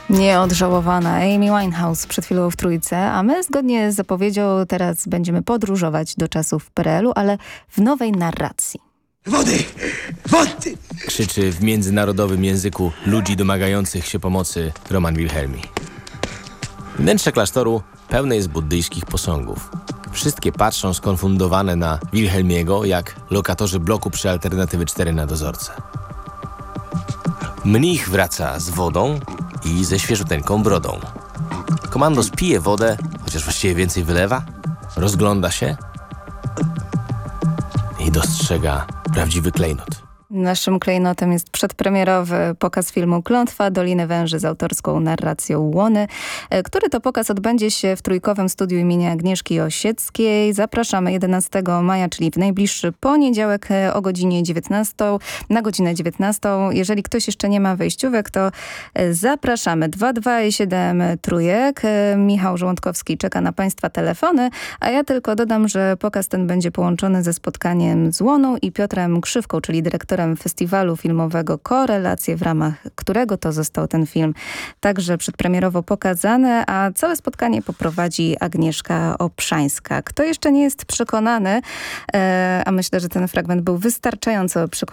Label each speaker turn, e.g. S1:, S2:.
S1: Nieodżałowana Amy Winehouse przed chwilą w Trójce, a my zgodnie z zapowiedzią teraz będziemy podróżować do czasów PRL-u, ale w nowej narracji.
S2: Wody! Wody!
S3: Krzyczy w międzynarodowym języku ludzi domagających się pomocy Roman Wilhelmi. Wnętrze klasztoru pełne jest buddyjskich posągów. Wszystkie patrzą skonfundowane na Wilhelmiego, jak lokatorzy bloku przy Alternatywy 4 na dozorcę. Mnich wraca z wodą i ze świeżuteńką brodą. Komandos pije wodę, chociaż właściwie więcej wylewa, rozgląda się i dostrzega prawdziwy klejnot.
S1: Naszym klejnotem jest przedpremierowy pokaz filmu Klątwa Doliny Węży z autorską narracją Łony, który to pokaz odbędzie się w Trójkowym Studiu imienia Agnieszki Osieckiej. Zapraszamy 11 maja, czyli w najbliższy poniedziałek o godzinie 19, na godzinę 19. Jeżeli ktoś jeszcze nie ma wejściówek, to zapraszamy. 227 Trójek. Michał Żołądkowski czeka na Państwa telefony, a ja tylko dodam, że pokaz ten będzie połączony ze spotkaniem z Łoną i Piotrem Krzywką, czyli dyrektorem festiwalu filmowego Korelacje, w ramach którego to został ten film także przedpremierowo pokazany, a całe spotkanie poprowadzi Agnieszka Obszańska. Kto jeszcze nie jest przekonany, a myślę, że ten fragment był wystarczająco przekonany,